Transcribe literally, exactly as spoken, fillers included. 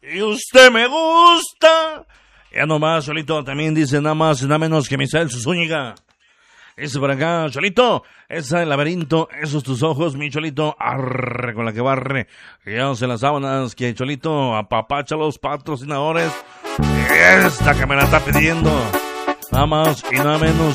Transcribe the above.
Y usted me gusta. Ya nomás, Cholito, también dice nada más y nada menos que Misael Zúñiga. Ese por acá, Cholito, ese laberinto, esos tus ojos, mi Cholito, arre con la que barre, ya se las sábanas, que Cholito apapacha a los patrocinadores, esta que me la está pidiendo, nada más y nada menos